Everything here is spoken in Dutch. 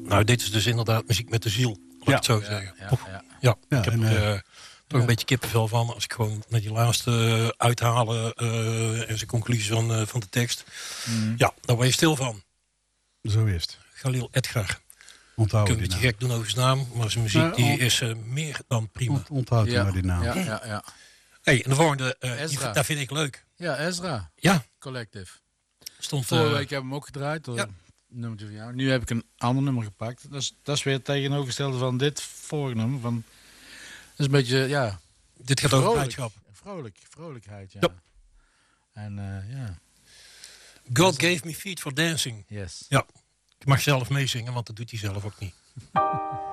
Nou, dit is dus inderdaad muziek met de ziel, laat ik het zo zeggen. Ja, ik heb er toch een beetje kippenvel van als ik gewoon naar die laatste uithalen en zijn conclusie van de tekst. Ja, daar word je stil van. Zo is het. Khalil Edgar. Onthoud Ik kan een beetje gek doen over zijn naam, maar zijn muziek die is meer dan prima. Onthoud maar die naam. Ja. Hey, en de volgende, Ezra. daar vind ik leuk. Ja, Ezra. Ja. Collective. Stond Vorige week hebben we hem ook gedraaid. Door ja. een nummertje van jou. Nu heb ik een ander nummer gepakt. Dat is weer het tegenovergestelde van dit vorige nummer. Dat is een beetje, ja... Dit gaat over blijdschap. Vrolijkheid, ja. Ja. En ja... God gave me feet for dancing. Yes. Ja, ik mag zelf meezingen, want dat doet hij zelf ook niet.